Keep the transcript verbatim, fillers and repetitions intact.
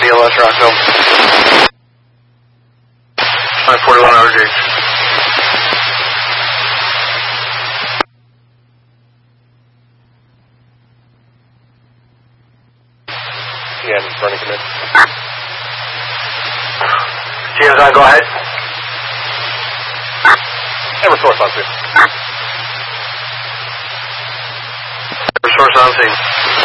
B L S Rockville. nine forty-one hour gauge. Yeah, running commit. G M's on, go ahead. Ever source on scene. Source on scene.